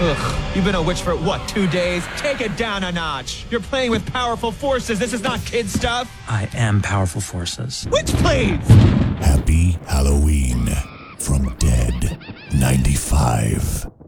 Ugh, you've been a witch for, what, 2 days? Take it down a notch. You're playing with powerful forces. This is not kid stuff. I am powerful forces. Witch, please! Happy Halloween from Dead 95.